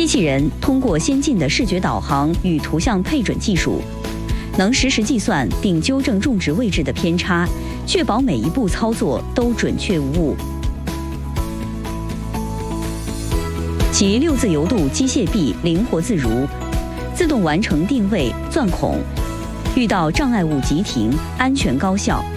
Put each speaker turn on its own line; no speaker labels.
机器人通过先进的视觉导航与图像配准技术，能实时计算并纠正种植位置的偏差，确保每一步操作都准确无误。其6自由度机械臂灵活自如，自动完成定位、钻孔，遇到障碍物急停，安全高效。